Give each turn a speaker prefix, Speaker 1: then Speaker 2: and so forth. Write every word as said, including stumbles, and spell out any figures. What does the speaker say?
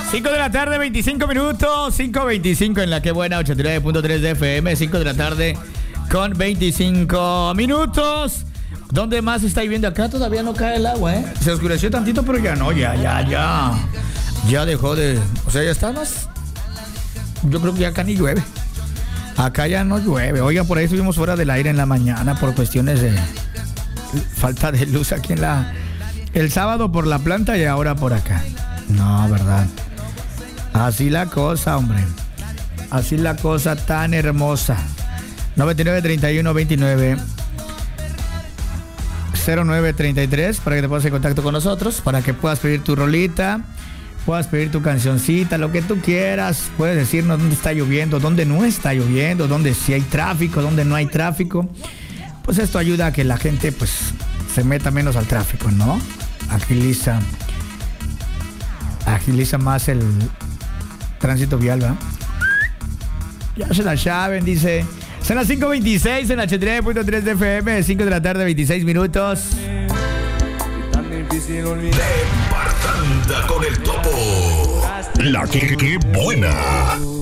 Speaker 1: cinco de la tarde, veinticinco minutos. cinco veinticinco en la que buena, ochenta y nueve punto tres de F M. cinco de la tarde con veinticinco minutos. ¿Dónde más está lloviendo? Acá todavía no cae el agua, ¿eh? Se oscureció tantito, pero ya no, ya, ya, ya. Ya dejó de... O sea, ya está más... Yo creo que ya acá ni llueve. Acá ya no llueve. Oiga, por ahí estuvimos fuera del aire en la mañana por cuestiones de falta de luz aquí en la... El sábado por la planta y ahora por acá. No, verdad. Así la cosa, hombre. Así la cosa tan hermosa. noventa y nueve, treinta y uno, veintinueve, cero nueve treinta y tres para que te pongas en contacto con nosotros, para que puedas pedir tu rolita, puedas pedir tu cancioncita, lo que tú quieras. Puedes decirnos dónde está lloviendo, dónde no está lloviendo, dónde sí hay tráfico, dónde no hay tráfico. Pues esto ayuda a que la gente pues se meta menos al tráfico, ¿no? Agiliza agiliza más el tránsito vial, ¿verdad? Ya se la saben, dice. Son las cinco veintiséis en la ochenta y nueve punto tres de F M, cinco de la tarde, veintiséis minutos.
Speaker 2: De Partanda con el Topo. La que, que buena.